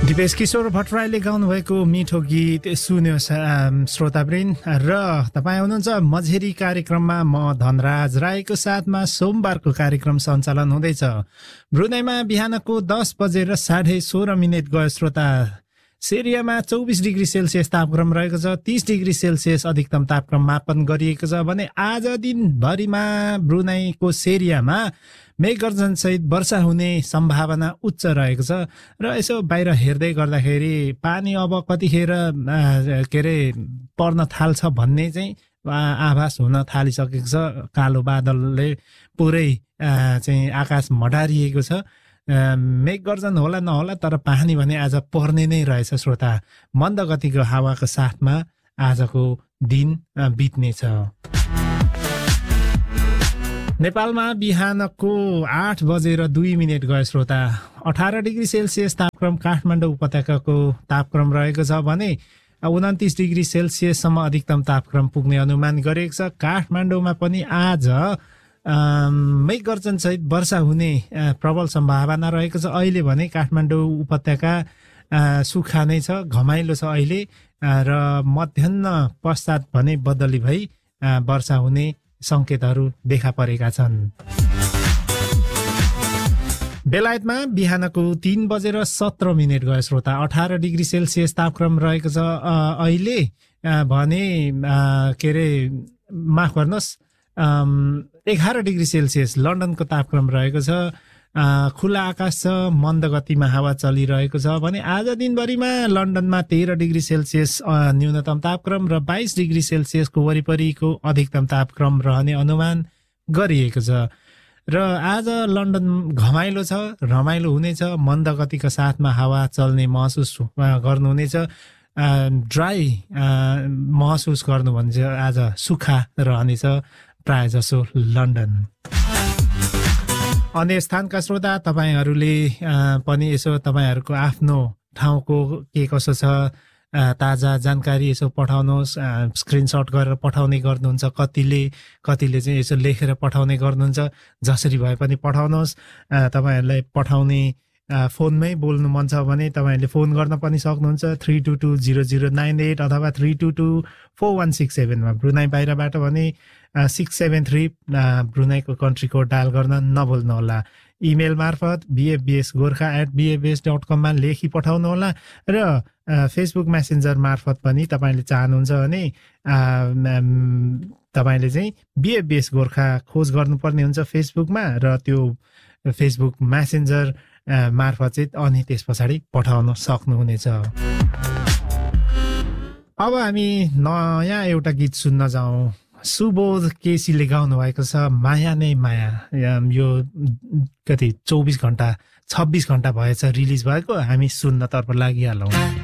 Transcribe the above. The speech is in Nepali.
दिपेश किशोर भट्टराईले गाउनुभएको मिठो गीत सुन्यो श्रोतावृन्द र तपाईँ हुनुहुन्छ मझेरी कार्यक्रममा। म धनराज राईको साथमा सोमबारको कार्यक्रम सञ्चालन हुँदैछ। ब्रुनाईमा बिहानको 10:16 गयो श्रोता। सिरियामा 24 डिग्री सेल्सियस तापक्रम रहेको छ। 30 डिग्री सेल्सियस अधिकतम तापक्रम मापन गरिएको छ भने आज दिनभरिमा ब्रुनाईको सिरियामा मेघगर्जन सहित वर्षा हुने सम्भावना उच्च रहेको छ। र यसो बाहिर हेर्दै गर्दाखेरि पानी अब कतिखेर पर्न थाल्छ भन्ने चाहिँ आभास हुन थालिसकेको छ। कालो बादलले पुरै चाहिँ आकाश मडारिएको छ। मेघगर्जन होला नहोला तर पानी भने आज पर्ने नै रहेछ श्रोता। मन्द गतिको हावाको साथमा आजको दिन बित्नेछ। नेपालमा बिहानको 8:02 गयो श्रोता। 18 डिग्री सेल्सियस तापक्रम काठमाडौँ उपत्यकाको तापक्रम रहेको छ भने 29 डिग्री सेल्सियससम्म अधिकतम तापक्रम पुग्ने अनुमान गरिएको छ। काठमाडौँमा पनि आज मेघगर्जन सहित वर्षा हुने प्रबल सम्भावना रहेको छ। अहिले भने काठमाडौँ उपत्यका सुक्खा नै छ, घमाइलो छ अहिले र मध्याह्न पश्चात भने बदली भई वर्षा हुने संकेतहरू देखा परेका छन्। बेलायतमा बिहानको 3:17 गयो श्रोता। 18 डिग्री सेल्सियस तापक्रम रहेको छ अहिले भने माफ गर्नुहोस् 11 डिग्री सेल्सियस लन्डनको तापक्रम रहेको छ। खुला आकाश छ, मन्द गतिमा हावा चलिरहेको छ भने आज दिनभरिमा लन्डनमा 13 डिग्री सेल्सियस न्यूनतम तापक्रम र 22 डिग्री सेल्सियसको वरिपरिको अधिकतम तापक्रम रहने अनुमान गरिएको छ। र आज लन्डन घमाइलो छ, रमाइलो हुनेछ। मन्द गतिका साथमा हावा चल्ने महसुस गर्नुहुनेछ। ड्राई महसुस गर्नु भने चाहिँ आज सुक्खा रहनेछ प्राय जसो लन्डन। अन्य स्थानका श्रोता तपाईहरूले पनि यसो तपाईहरूको आफ्नो ठाउँको के कसो छ ताजा जानकारी यसो पठाउनुहोस्। स्क्रिनसट गरेर पठाउने गर्नुहुन्छ, कतिले चाहिँ यसो लेखेर पठाउने गर्नुहुन्छ। जसरी भए पनि पठाउनुहोस्। तपाईहरूलाई पठाउने फोनमै बोल्नु मन छ भने तपाईँहरूले फोन गर्न पनि सक्नुहुन्छ 3220098 अथवा 3224167 मा। ब्रुनाई बाहिरबाट भने 673 ब्रुनाईको कन्ट्री कोड डायल गर्न नभुल्नुहोला। इमेल मार्फत bfbsgorkha@bfbs.com मा लेखी पठाउनुहोला। र फेसबुक मेसेन्जर मार्फत पनि तपाईँले चाहनुहुन्छ भने तपाईँले चाहिँ BFBS गोर्खा खोज गर्नुपर्ने हुन्छ फेसबुकमा र त्यो फेसबुक मेसेन्जर मार्फत चाहिँ अनि त्यस पछाडि पठाउन सक्नुहुनेछ। अब हामी नयाँ एउटा गीत सुन्न जाउँ। सुबोध केसीले गाउनु भएको छ माया नै माया। यो कति 24 घण्टा 26 घण्टा भएछ रिलिज भएको। हामी सुन्न तर्फ लागिहालौँ।